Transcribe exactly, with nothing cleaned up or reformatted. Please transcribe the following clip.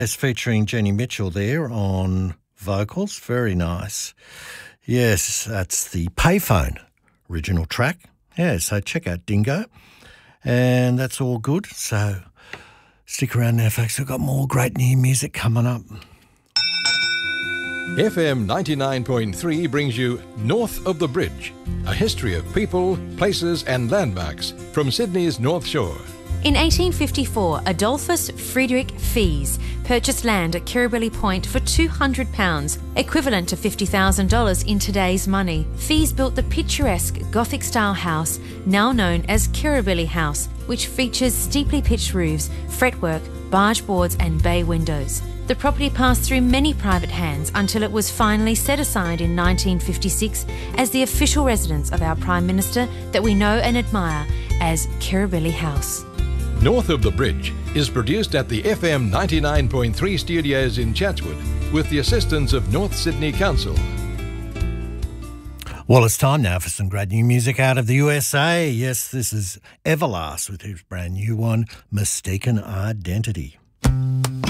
It's featuring Jenny Mitchell there on vocals. Very nice. Yes, that's the Payphone original track. Yeah, so check out Dingo. And that's all good. So stick around now, folks. We've got more great new music coming up. F M ninety-nine point three brings you North of the Bridge, a history of people, places and landmarks from Sydney's North Shore. In eighteen fifty-four, Adolphus Friedrich Fies purchased land at Kirribilli Point for two hundred pounds, equivalent to fifty thousand dollars in today's money. Fies built the picturesque Gothic-style house, now known as Kirribilli House, which features steeply pitched roofs, fretwork, barge boards and bay windows. The property passed through many private hands until it was finally set aside in nineteen fifty-six as the official residence of our Prime Minister that we know and admire as Kirribilli House. North of the Bridge is produced at the F M ninety-nine point three studios in Chatswood with the assistance of North Sydney Council. Well, it's time now for some great new music out of the U S A. Yes, this is Everlast with his brand new one, Mistaken Identity.